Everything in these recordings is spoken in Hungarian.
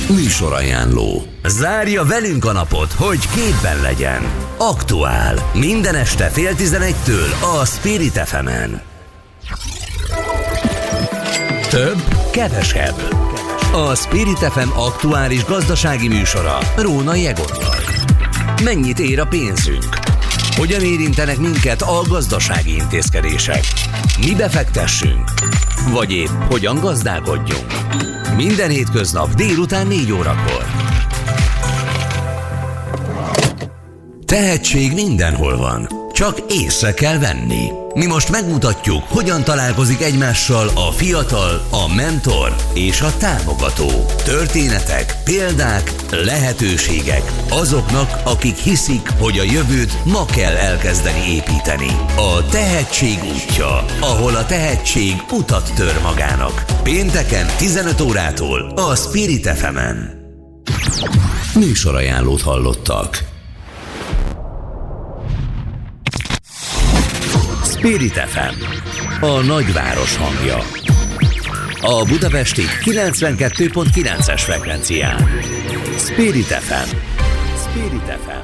Műsorajánló. Zárja velünk a napot, hogy képben legyen. Aktuál. Minden este 10:30-től a Spirit FM-en. Több, kevesebb. A Spirit FM aktuális gazdasági műsora Rónai Egottal. Mennyit ér a pénzünk? Hogyan érintenek minket a gazdasági intézkedések? Mibe fektessünk? Vagy épp hogyan gazdálkodjunk? Minden hétköznap délután 4 órakor. Tehetség mindenhol van, csak észre kell venni. Mi most megmutatjuk, hogyan találkozik egymással a fiatal, a mentor és a támogató. Történetek, példák, lehetőségek azoknak, akik hiszik, hogy a jövőt ma kell elkezdeni építeni. A tehetség útja, ahol a tehetség utat tör magának. Pénteken 15 órától a Spirit FM-en. Műsorajánlót hallottak. Spirit FM, a nagyváros hangja. A budapesti 92.9-es frekvencián. Spirit FM. Spirit FM.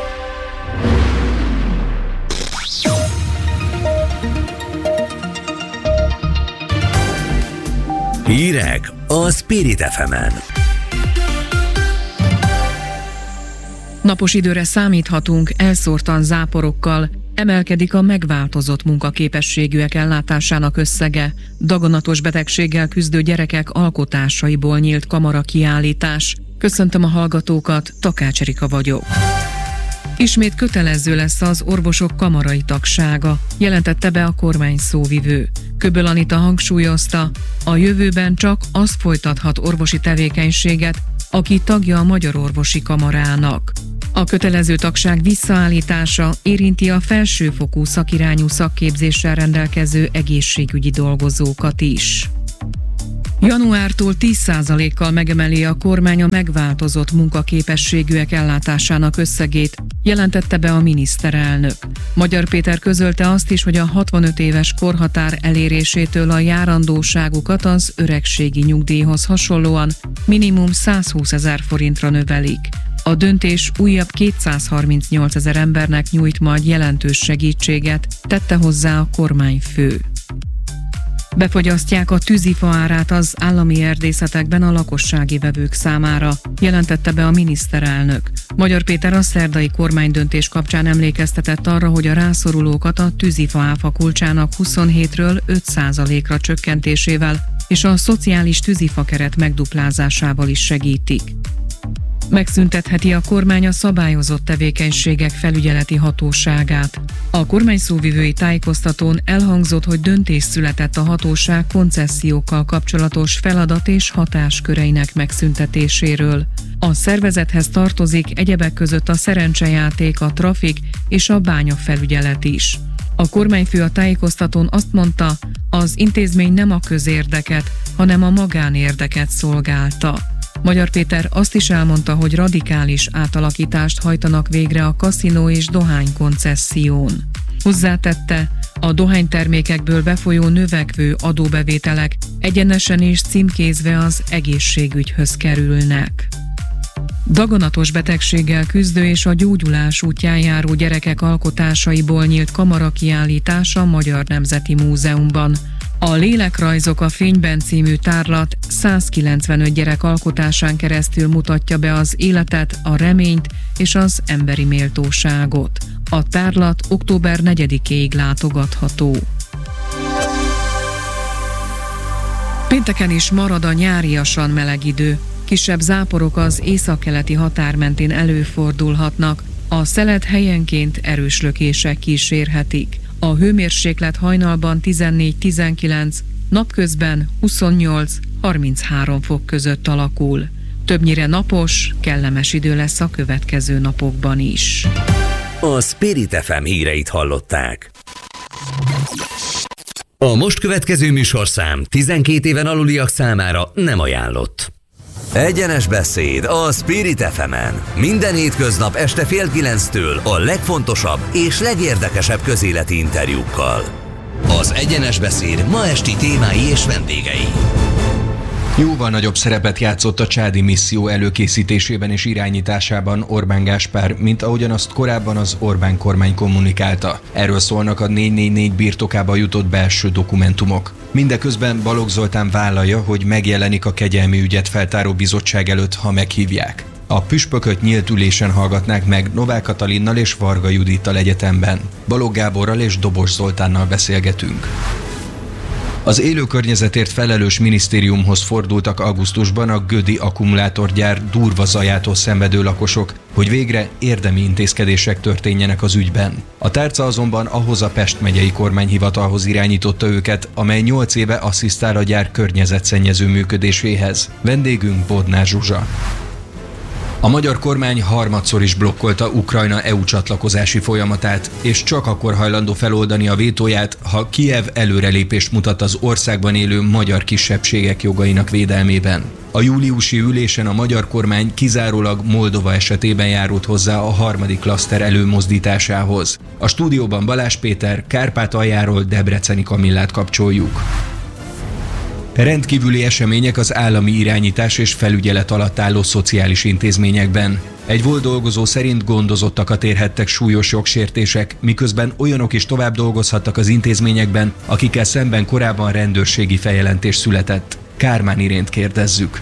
Hírek a Spirit FM-en. Napos időre számíthatunk elszórtan záporokkal. Emelkedik a megváltozott munkaképességűek ellátásának összege. Daganatos betegséggel küzdő gyerekek alkotásaiból nyílt kamarakiállítás. Köszöntöm a hallgatókat, Takács Erika vagyok. Ismét kötelező lesz az orvosok kamarai tagsága, jelentette be a kormány szóvivő. Köböl Anita hangsúlyozta, a jövőben csak az folytathat orvosi tevékenységet, aki tagja a Magyar Orvosi Kamarának. A kötelező tagság visszaállítása érinti a felsőfokú szakirányú szakképzéssel rendelkező egészségügyi dolgozókat is. Januártól 10%-kal megemeli a kormány a megváltozott munkaképességűek ellátásának összegét, jelentette be a miniszterelnök. Magyar Péter közölte azt is, hogy a 65 éves korhatár elérésétől a járandóságukat az öregségi nyugdíjhoz hasonlóan minimum 120 000 forintra növelik. A döntés újabb 238 000 embernek nyújt majd jelentős segítséget, tette hozzá a kormányfő. Befogyasztják a tűzifa árát az állami erdészetekben a lakossági vevők számára, jelentette be a miniszterelnök. Magyar Péter a szerdai kormánydöntés kapcsán emlékeztetett arra, hogy a rászorulókat a tűzifa áfa kulcsának 27-ről 5%-ra csökkentésével és a szociális tűzifa keret megduplázásával is segítik. Megszüntetheti a kormány a szabályozott tevékenységek felügyeleti hatóságát. A kormány szóvivői tájékoztatón elhangzott, hogy döntés született a hatóság koncesziókkal kapcsolatos feladat és hatásköreinek megszüntetéséről. A szervezethez tartozik egyebek között a szerencsejáték, a trafik és a bányafelügyelet is. A kormányfő a tájékoztatón azt mondta, az intézmény nem a közérdeket, hanem a magánérdeket szolgálta. Magyar Péter azt is elmondta, hogy radikális átalakítást hajtanak végre a kaszinó és dohány koncesszión. Hozzátette, a dohánytermékekből befolyó növekvő adóbevételek egyenesen és címkézve az egészségügyhöz kerülnek. Daganatos betegséggel küzdő és a gyógyulás útján járó gyerekek alkotásaiból nyílt kamarakiállítás a Magyar Nemzeti Múzeumban. A Lélekrajzok a fényben című tárlat 195 gyerek alkotásán keresztül mutatja be az életet, a reményt és az emberi méltóságot. A tárlat október 4-éig látogatható. Pénteken is marad a nyáriasan meleg idő. Kisebb záporok az északkeleti határ mentén előfordulhatnak. A szelet helyenként erős lökések kísérhetik. A hőmérséklet hajnalban 14-19, napközben 28-33 fok között alakul. Többnyire napos, kellemes idő lesz a következő napokban is. A Spirit FM híreit hallották. A most következő műsorszám 12 éven aluliak számára nem ajánlott. Egyenes beszéd a Spirit FM-en. Minden hétköznap este 8:30-től a legfontosabb és legérdekesebb közéleti interjúkkal. Az Egyenes beszéd ma esti témái és vendégei. Jóval nagyobb szerepet játszott a csádi misszió előkészítésében és irányításában Orbán Gáspár, mint ahogyan azt korábban az Orbán kormány kommunikálta. Erről szólnak a 444 birtokába jutott belső dokumentumok. Mindeközben Balogh Zoltán vállalja, hogy megjelenik a kegyelmi ügyet feltáró bizottság előtt, ha meghívják. A püspököt nyílt ülésen hallgatnák meg Novák Katalinnal és Varga Judittal egyetemben. Balogh Gáborral és Dobos Zoltánnal beszélgetünk. Az élő környezetért felelős minisztériumhoz fordultak augusztusban a gödi akkumulátorgyár durva zajától szenvedő lakosok, hogy végre érdemi intézkedések történjenek az ügyben. A tárca azonban ahhoz a Pest megyei kormányhivatalhoz irányította őket, amely 8 éve asszisztál a gyár környezetszennyező működéséhez. Vendégünk Bodnár Zsuzsa. A magyar kormány harmadszor is blokkolta Ukrajna EU csatlakozási folyamatát, és csak akkor hajlandó feloldani a vétóját, ha Kijev előrelépést mutat az országban élő magyar kisebbségek jogainak védelmében. A júliusi ülésen a magyar kormány kizárólag Moldova esetében járult hozzá a harmadik klaszter előmozdításához. A stúdióban Balázs Péter, Kárpátaljáról Debreceni Kamillát kapcsoljuk. Rendkívüli események az állami irányítás és felügyelet alatt álló szociális intézményekben. Egy volt dolgozó szerint gondozottakat érhettek súlyos jogsértések, miközben olyanok is tovább dolgozhattak az intézményekben, akikkel szemben korábban rendőrségi feljelentés született. Kármán Irént kérdezzük.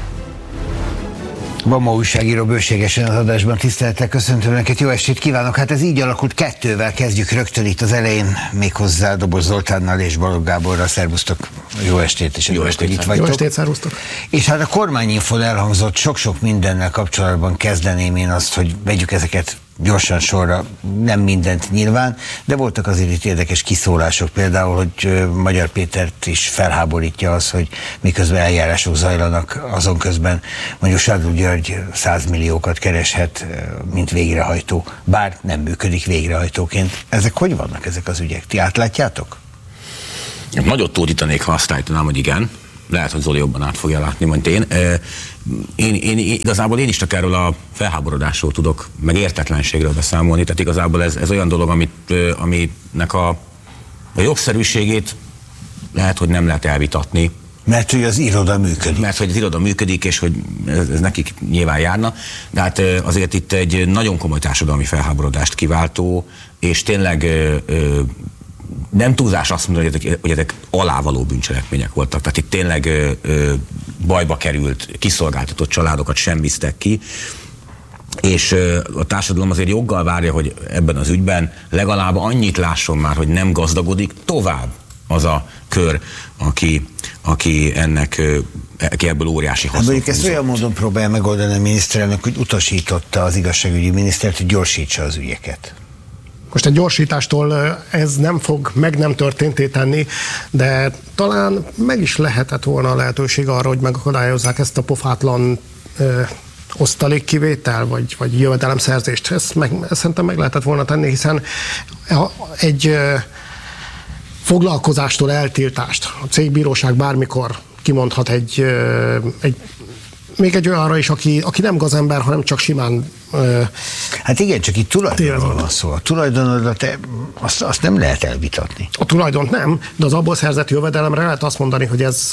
Van ma újságíró bőségesen az adásban, tisztelettel köszöntöm Önöket, jó estét kívánok! Hát ez így alakult, 2-vel kezdjük rögtön itt az elején, méghozzá Dobos Zoltánnal és Balogh Gáborral. Szervusztok, jó estét, és jó estét, itt vagytok. Jó estét, szervusztok! És hát a kormányinfon elhangzott sok-sok mindennel kapcsolatban, kezdeném én azt, hogy vegyük ezeket gyorsan sorra, nem mindent nyilván, de voltak azért itt érdekes kiszólások, például, hogy Magyar Pétert is felháborítja az, hogy miközben eljárások zajlanak, azon közben mondjuk Sadló György 100 milliókat kereshet, mint végrehajtó, bár nem működik végrehajtóként. Ezek hogy vannak, ezek az ügyek? Ti átlátjátok? Nagyot tódítanék, ha azt állítanám, hogy igen. Lehet, hogy Zoli jobban át fogja látni, mint én. Igazából én is csak erről a felháborodásról tudok, meg értetlenségről beszámolni. Tehát igazából ez olyan dolog, aminek a jogszerűségét lehet, hogy nem lehet elvitatni. Mert hogy az iroda működik. Mert hogy az iroda működik, és hogy ez nekik nyilván járna. De hát azért itt egy nagyon komoly társadalmi felháborodást kiváltó, és tényleg nem túlzás azt mondani, hogy ezek alávaló bűncselekmények voltak. Tehát itt tényleg bajba került, kiszolgáltatott családokat semmiztek ki, és a társadalom azért joggal várja, hogy ebben az ügyben legalább annyit lásson már, hogy nem gazdagodik tovább az a kör, aki ebből óriási hasznot. Mondjuk ezt olyan módon próbálja megoldani a miniszterelnök, hogy utasította az igazságügyi minisztert, hogy gyorsítsa az ügyeket. Most egy gyorsítástól ez nem fog nem történté tenni, de talán meg is lehetett volna a lehetőség arra, hogy megakadályozzák ezt a pofátlan osztalékkivétel, vagy jövedelemszerzést. Ezt szerintem meg lehetett volna tenni, hiszen egy foglalkozástól eltiltást a cégbíróság bármikor kimondhat még egy olyanra is, aki nem gazember, hanem csak simán... Hát igen, csak itt tulajdonról van szó. A tulajdonodat azt nem lehet elvitatni. A tulajdont nem, de az abból szerzett jövedelemre lehet azt mondani, hogy ez...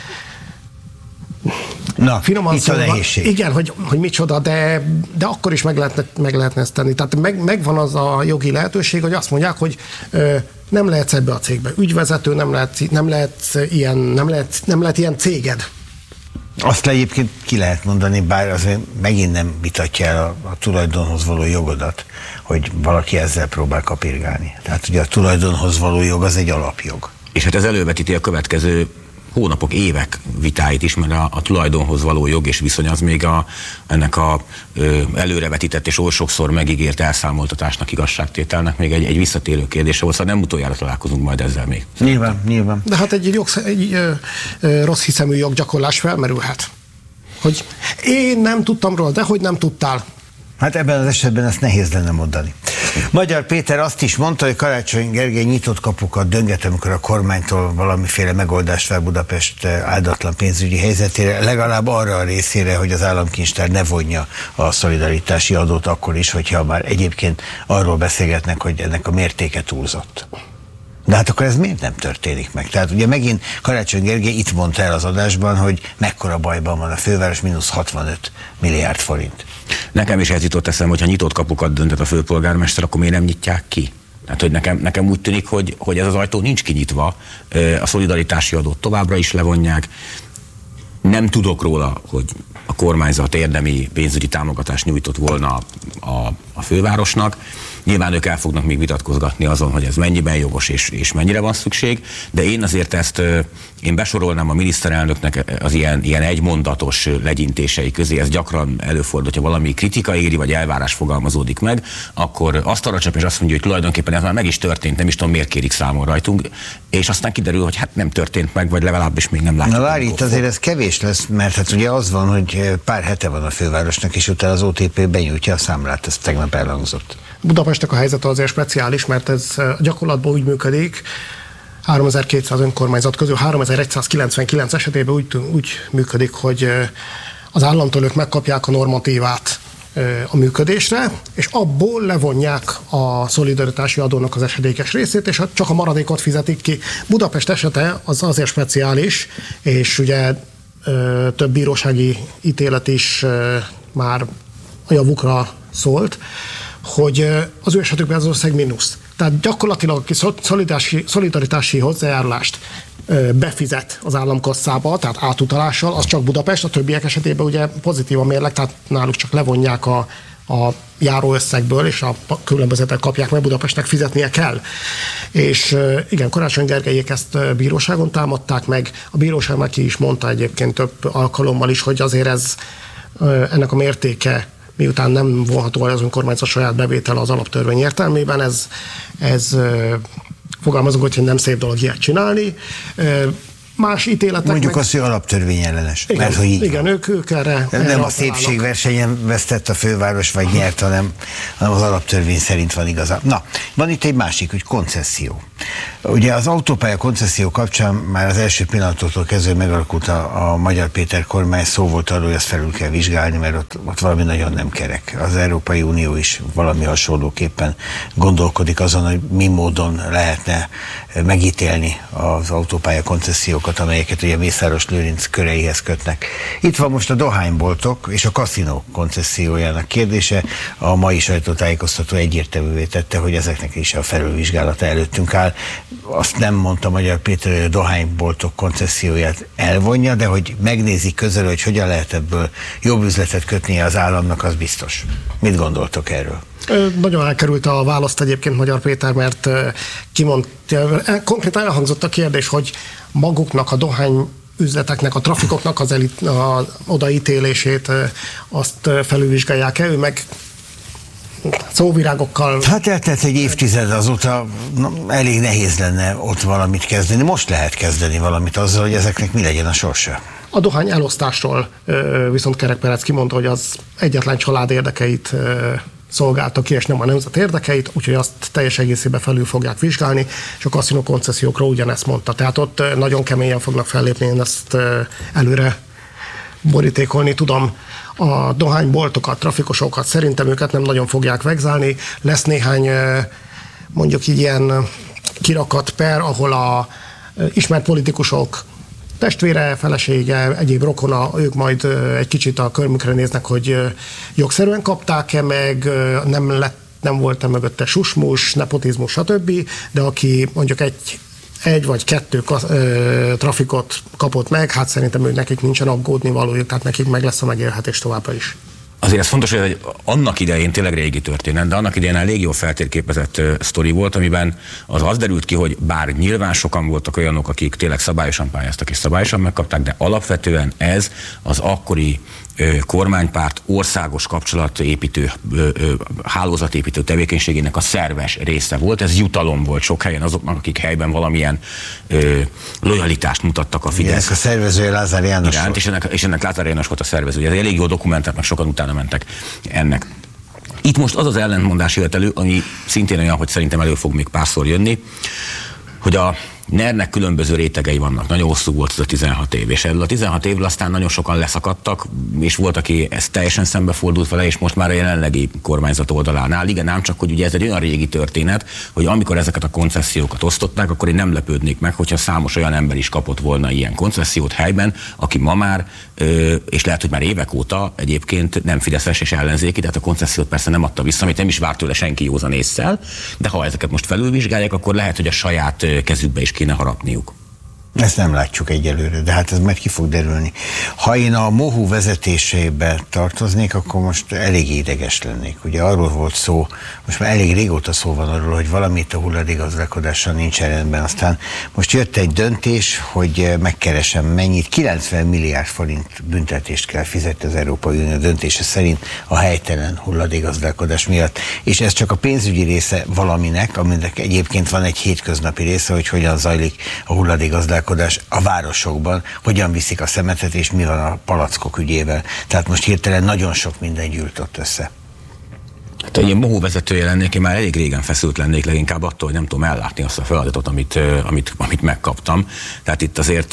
Na, finoman itt szólva, a nehézség. Igen, hogy micsoda, de akkor is meg lehetne ezt tenni. Tehát megvan az a jogi lehetőség, hogy azt mondják, hogy nem lehetsz ebbe a cégbe ügyvezető, nem lehet ilyen céged. Azt egyébként ki lehet mondani, bár azért megint nem vitatja el a tulajdonhoz való jogodat, hogy valaki ezzel próbál kapirgálni. Tehát ugye a tulajdonhoz való jog az egy alapjog. És hát ez elővetíti a következő hónapok, évek vitáit is, mert a tulajdonhoz való jog és viszony az még ennek a előrevetített és oly sokszor megígért elszámoltatásnak, igazságtételnek még egy visszatérő kérdése volt, szóval nem utoljára találkozunk majd ezzel még. Nyilván. De hát egy rossz hiszemű joggyakorlás felmerülhet. Hogy én nem tudtam róla, de hogy nem tudtál. Hát ebben az esetben ezt nehéz lenne mondani. Magyar Péter azt is mondta, hogy Karácsony Gergely nyitott kapukat dönget, amikor a kormánytól valamiféle megoldást vár Budapest áldatlan pénzügyi helyzetére, legalább arra a részére, hogy az államkincstár ne vonja a szolidaritási adót akkor is, hogyha már egyébként arról beszélgetnek, hogy ennek a mértéke túlzott. De hát akkor ez miért nem történik meg? Tehát ugye megint Karácsony Gergely itt mondta el az adásban, hogy mekkora bajban van a főváros, mínusz 65 milliárd forint. Nekem is ez jutott eszembe, hogyha nyitott kapukat döntött a főpolgármester, akkor miért nem nyitják ki? Tehát, hogy nekem úgy tűnik, hogy ez az ajtó nincs kinyitva, a szolidaritási adót továbbra is levonják. Nem tudok róla, hogy a kormányzat érdemi pénzügyi támogatást nyújtott volna a fővárosnak. Nyilván ők el fognak még vitatkozgatni azon, hogy ez mennyiben jogos és mennyire van szükség, de én azért ezt én besorolnám a miniszterelnöknek az ilyen egymondatos legyintései közé. Ez gyakran előfordul, hogyha valami kritika éri, vagy elvárás fogalmazódik meg, akkor azt arra csap, és azt mondja, hogy tulajdonképpen ez már meg is történt, nem is tudom, miért kérik számon rajtunk, és aztán kiderül, hogy hát nem történt meg, vagy legalábbis még nem látjuk. Na várj, itt azért ez kevés lesz, mert hát ugye az van, hogy pár hete van a fővárosnak, és utána az OTP benyújtja a számlát, ez tegnap elhangzott. Budapestnek a helyzete azért speciális, mert ez gyakorlatban úgy működik, 3200 önkormányzat közül 3199 esetében úgy működik, hogy az államtól ők megkapják a normatívát a működésre, és abból levonják a szolidaritási adónak az esedékes részét, és csak a maradékot fizetik ki. Budapest esete az azért speciális, és ugye több bírósági ítélet is már a javukra szólt, hogy az ő esetükben az ország mínusz. Tehát gyakorlatilag aki szolidaritási hozzájárulást befizet az államkasszába, tehát átutalással, az csak Budapest, a többiek esetében ugye pozitív a mérleg, tehát náluk csak levonják a járóösszegből, és a különbözetek kapják meg, Budapestnek fizetnie kell. És igen, Karácsony Gergelyék ezt bíróságon támadták meg, a bíróság meg ki is mondta egyébként több alkalommal is, hogy azért ennek a mértéke, miután nem vonható az önkormányzat saját bevétel az alaptörvény értelmében, ez fogalmazunk, hogy nem szép dolog ilyet csinálni. Más ítéletek... Mondjuk azt, hogy alaptörvény ellenes. Igen, mert hogy így igen, ők erre nem a szépségversenyen vesztett a főváros, vagy nyert, hanem az alaptörvény szerint van igaza. Na, van itt egy másik, hogy koncesszió. Ugye az autópálya koncesszió kapcsán már az első pillanattól kezdve megalakult a Magyar Péter kormány, szó volt arról, hogy ezt felül kell vizsgálni, mert ott valami nagyon nem kerek. Az Európai Unió is valami hasonlóképpen gondolkodik azon, hogy mi módon lehetne megítélni az autópálya koncesziókat, amelyeket ugye Mészáros Lőrinc köreihez kötnek. Itt van most a dohányboltok és a kaszinó koncessziójának kérdése. A mai sajtótájékoztató egyértelművé tette, hogy ezeknek is a felülvizsgálata előttünk áll. Azt nem mondta Magyar Péter, hogy a dohányboltok koncesszióját elvonja, de hogy megnézi közelről, hogy hogyan lehet ebből jobb üzletet kötnie az államnak, az biztos. Mit gondoltok erről? Nagyon elkerült a választ egyébként Magyar Péter, mert konkrétan elhangzott a kérdés, hogy maguknak a dohány üzleteknek, a trafikoknak az odaítélését azt felülvizsgálják-e, ő meg szóvirágokkal... Hát eltelt egy évtized, azóta elég nehéz lenne ott valamit kezdeni. Most lehet kezdeni valamit azzal, hogy ezeknek mi legyen a sorsa. A dohány elosztásról viszont Kerek Perec kimondta, hogy az egyetlen család érdekeit szolgálta ki, és nem a nemzet érdekeit, úgyhogy azt teljes egészében felül fogják vizsgálni, és a kaszinó koncessziókról ugyanezt mondta. Tehát ott nagyon keményen fognak fellépni, én ezt előre borítékolni tudom. A dohányboltokat, trafikosokat szerintem őket nem nagyon fogják vegzálni. Lesz néhány mondjuk így ilyen kirakat per, ahol a ismert politikusok testvére, felesége, egyéb rokona, ők majd egy kicsit a körmükre néznek, hogy jogszerűen kapták-e meg, nem volt-e mögötte susmus, nepotizmus, stb., de aki mondjuk egy vagy kettő trafikot kapott meg, hát szerintem nekik nincsen aggódni valójuk, tehát nekik meg lesz a megélhetés továbbra is. Azért ez fontos, hogy annak idején tényleg régi történet, de annak idején elég jól feltérképezett sztori volt, amiben az derült ki, hogy bár nyilván sokan voltak olyanok, akik tényleg szabályosan pályáztak és szabályosan megkapták, de alapvetően ez az akkori kormánypárt országos kapcsolatépítő, hálózatépítő tevékenységének a szerves része volt. Ez jutalom volt sok helyen azoknak, akik helyben valamilyen lojalitást mutattak a Fidesz. Igen, a szervezője Lázár János iránt, volt. És ennek Lázár János volt a szervezője. Ez elég jó dokumentált, meg sokan utána mentek ennek. Itt most az ellentmondás jött elő, ami szintén olyan, hogy szerintem elő fog még párszor jönni, hogy a NER-nek különböző rétegei vannak. Nagyon hosszú volt ez a 16 év, és ebből a 16 évből aztán nagyon sokan leszakadtak, és volt, aki ezt teljesen szembefordult vele, és most már a jelenlegi kormányzat oldalán áll. Igen, ám csak, hogy ugye ez egy olyan régi történet, hogy amikor ezeket a koncesziókat osztották, akkor én nem lepődnék meg, hogyha számos olyan ember is kapott volna ilyen koncesziót helyben, aki ma már, és lehet, hogy már évek óta egyébként nem fideszes és ellenzéki, tehát a koncesziót persze nem adta vissza, amit nem is várt tőle senki józan ésszel, de ha ezeket most felülvizsgálják, akkor lehet, hogy a saját kezükbe is kéne harapniuk. Ezt nem látjuk egyelőre, de hát ez majd ki fog derülni. Ha én a MOHU vezetésébe tartoznék, akkor most elég ideges lennék. Ugye arról volt szó, most már elég régóta szó van arról, hogy valamit a hulladékgazdálkodással nincs rendben. Aztán most jött egy döntés, hogy megkeresem mennyit, 90 milliárd forint büntetést kell fizetni az Európai Unió döntése szerint a helytelen hulladékgazdálkodás miatt. És ez csak a pénzügyi része valaminek, aminek egyébként van egy hétköznapi része, hogy hogyan zajlik a hulladékgazdálkodás a városokban, hogyan viszik a szemetet, és mi van a palackok ügyével. Tehát most hirtelen nagyon sok minden gyűlt ott össze. Hát, hogy én MOHU vezetője lennék, én már elég régen feszült lennék, leginkább attól, hogy nem tudom ellátni azt a feladatot, amit megkaptam. Tehát itt azért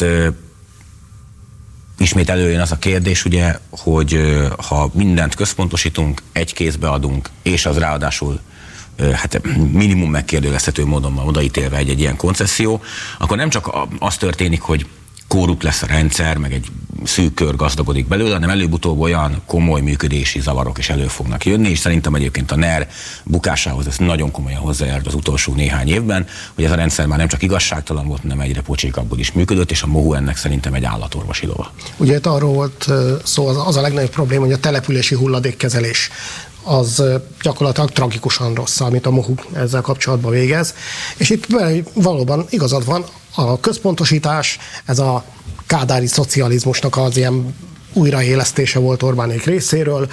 ismét előjön az a kérdés, ugye, hogy ha mindent központosítunk, egy kézbe adunk, és az ráadásul hát minimum megkérdőjelezhető módon van odaítélve egy ilyen koncesszió, akkor nem csak az történik, hogy korrupt lesz a rendszer, meg egy szűk kör gazdagodik belőle, hanem előbb-utóbb olyan komoly működési zavarok is elő fognak jönni, és szerintem egyébként a NER bukásához ez nagyon komolyan hozzájárult az utolsó néhány évben, hogy ez a rendszer már nem csak igazságtalan volt, hanem egyre pocsékabbul is működött, és a MOHU ennek szerintem egy állatorvosi lova. Ugye itt arról volt szó, az a legnagyobb probléma, hogy a települési hulladékkezelés az gyakorlatilag tragikusan rossz, amit a MOHU ezzel kapcsolatban végez. És itt valóban igazad van, a központosítás, ez a kádári szocializmusnak az ilyen újraélesztése volt Orbánék részéről.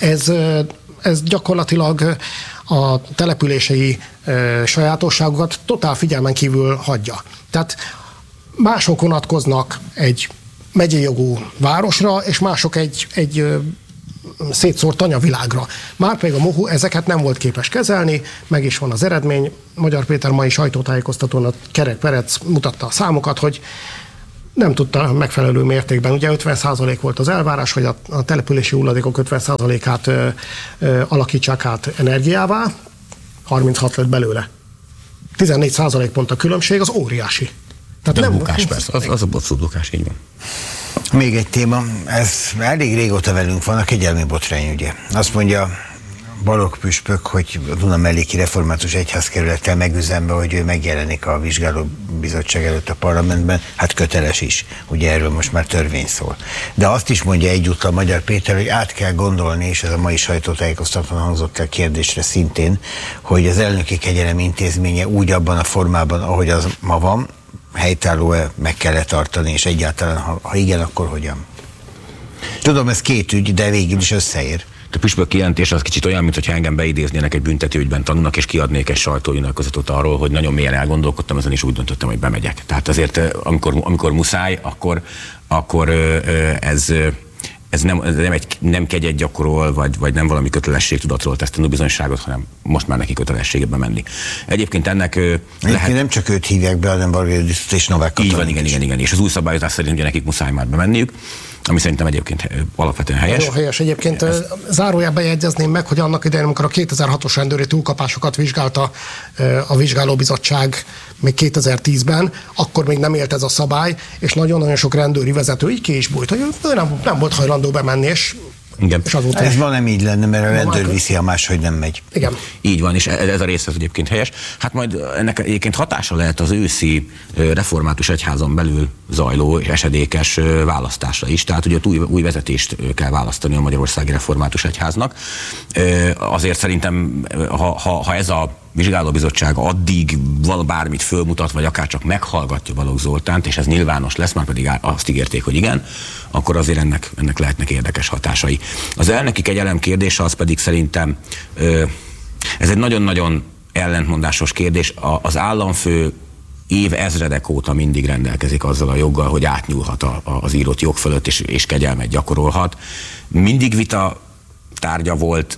Ez gyakorlatilag a települései sajátosságokat totál figyelmen kívül hagyja. Tehát mások vonatkoznak egy megyei jogú városra, és mások egy szétszórt anyavilágra. Márpedig a MOHU ezeket nem volt képes kezelni, meg is van az eredmény. Magyar Péter mai sajtótájékoztatón a Kerek Perec mutatta a számokat, hogy nem tudta megfelelő mértékben. Ugye 50% volt az elvárás, hogy a települési hulladékok 50%-át alakítsák át energiává, 36 lett belőle. 14% pont a különbség, az óriási. Tehát nem bukás, persze. Az a bosszúdukás, így van. Még egy téma, ez elég régóta velünk van, a kegyelmi botrány, ugye. Azt mondja Balogh püspök, hogy a Duna-melléki Református Egyházkerülettel megüzenve, hogy ő megjelenik a vizsgálóbizottság előtt a parlamentben, hát köteles is, ugye erről most már törvény szól. De azt is mondja egyúttal Magyar Péter, hogy át kell gondolni, és ez a mai sajtótájékoztatón hangzott el kérdésre szintén, hogy az elnöki kegyelem intézménye úgy abban a formában, ahogy az ma van, helytálló-e, meg kell tartani, és egyáltalán, ha igen, akkor hogyan? Tudom, ez két ügy, de végül is összeér. A püspök kijelentés az kicsit olyan, mintha engem beidéznének egy büntetőügyben tanulnak, és kiadnék egy sajtónyilatkozatot arról, hogy nagyon mélyen elgondolkodtam ezen, és úgy döntöttem, hogy bemegyek. Tehát azért, amikor muszáj, akkor ez nem kegyet gyakorol, vagy nem valami kötelességtudatról tesz tanúbizonyságot, hanem most már neki kötelességbe menni. Egyébként ennek lehet... Nem csak őt hívják be, hanem Varga-Juditot és Novák Katalin. Igen. És az új szabályozás szerint ugye nekik muszáj már bemenniük, ami szerintem egyébként alapvetően helyes. Nagyon helyes. Egyébként zárójában jegyezném meg, hogy annak idején, amikor a 2006-os rendőri túlkapásokat vizsgálta a vizsgálóbizottság még 2010-ben, akkor még nem élt ez a szabály, és nagyon-nagyon sok rendőri vezető így ki is bújt, hogy ő nem volt hajlandó bemenni, és azóta ez ma nem így lenne, mert a rendőr viszi, a máshogy nem megy. Igen. Így van, és ez a rész az egyébként helyes. Hát majd ennek egyébként hatása lehet az őszi református egyházon belül zajló és esedékes választásra is. Tehát ugye új vezetést kell választani a Magyarországi Református Egyháznak. Azért szerintem, ha ez a vizsgálóbizottság addig bármit fölmutat, vagy akár csak meghallgatja Balogh Zoltánt, és ez nyilvános lesz, már pedig azt ígérték, hogy igen, akkor azért ennek lehetnek érdekes hatásai. Az elnöki kegyelem kérdése az pedig szerintem ez egy nagyon-nagyon ellentmondásos kérdés. Az államfő évezredek óta mindig rendelkezik azzal a joggal, hogy átnyúlhat az írott jog fölött, és kegyelmet gyakorolhat. Mindig vita tárgya volt,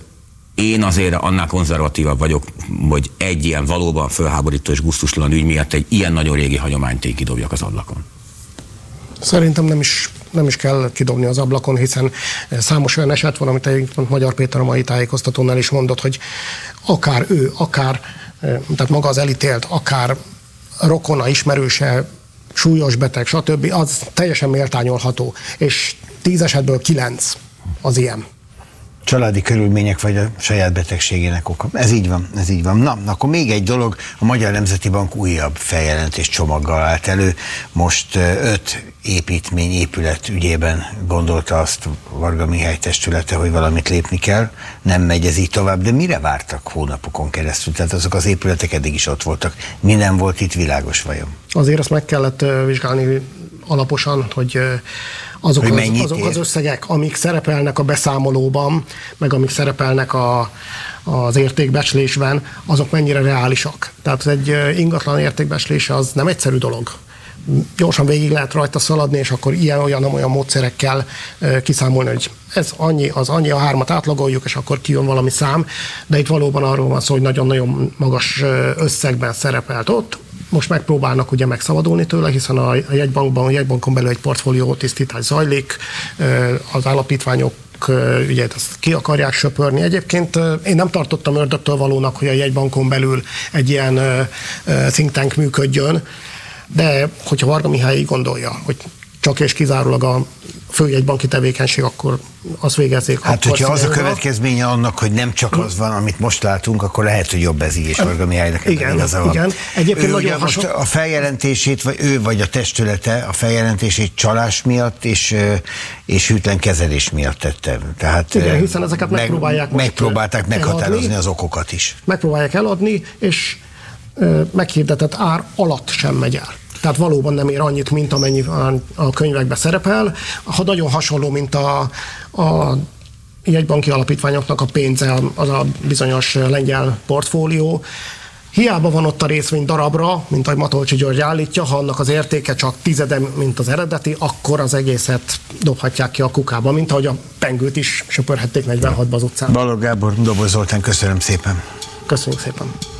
Én azért annál konzervatívabb vagyok, hogy egy ilyen valóban fölháborító és gusztustalan ügy miatt egy ilyen nagyon régi hagyományt én kidobjak az ablakon. Szerintem nem is kell kidobni az ablakon, hiszen számos olyan eset van, amit egyébként Magyar Péter a mai tájékoztatónál is mondott, hogy akár ő, tehát maga az elítélt, akár rokona, ismerőse, súlyos beteg, stb., az teljesen méltányolható, és 10 esetből 9 az ilyen. Családi körülmények vagy a saját betegségének oka. Ez így van. Na, akkor még egy dolog, a Magyar Nemzeti Bank újabb feljelentés csomaggal állt elő. Most 5 épület ügyében gondolta azt Varga Mihály testülete, hogy valamit lépni kell. Nem megy ez így tovább, de mire vártak hónapokon keresztül? Tehát azok az épületek eddig is ott voltak. Mi nem volt itt világos vajon? Azért ezt meg kellett vizsgálni alaposan, hogy azok az összegek, amik szerepelnek a beszámolóban, meg amik szerepelnek az értékbecslésben, azok mennyire reálisak. Tehát egy ingatlan értékbecslés az nem egyszerű dolog. Gyorsan végig lehet rajta szaladni, és akkor olyan módszerekkel kiszámolni, hogy ez annyi, az annyi, a 3-at átlagoljuk, és akkor kijön valami szám, de itt valóban arról van szó, hogy nagyon-nagyon magas összegben szerepelt ott. Most megpróbálnak ugye megszabadulni tőle, hiszen a jegybankon belül egy portfólió tisztítás zajlik, az alapítványok ugye ezt ki akarják söpörni. Egyébként én nem tartottam ördögtől valónak, hogy a jegybankon belül egy ilyen think tank működjön, de hogyha Varga Mihály így gondolja, hogy csak és kizárólag a főjegybanki tevékenység, akkor azt végezzék. Hát, hogyha az a következménye annak, hogy nem csak az van, amit most látunk, akkor lehet, hogy jobb ez így, és Varga Mihálynak ebben igaza van. Igen. Egyébként ő nagyon most a feljelentését, vagy ő vagy a testülete a feljelentését csalás miatt és hűtlen kezelés miatt tette. Tehát igen, hiszen ezeket megpróbálták meghatározni eladni, az okokat is. Megpróbálják eladni, és meghirdetett ár alatt sem megy el. Tehát valóban nem ér annyit, mint amennyi a könyvekben szerepel. Ha nagyon hasonló, mint a jegybanki alapítványoknak a pénze, az a bizonyos lengyel portfólió. Hiába van ott a részvény darabra, mint ahogy Matolcsy György állítja, ha annak az értéke csak 10, mint az eredeti, akkor az egészet dobhatják ki a kukába, mint ahogy a pengőt is söpörhették 46-ba az utcán. Balogh Gábor, Doboz Zoltán, köszönöm szépen. Köszönjük szépen.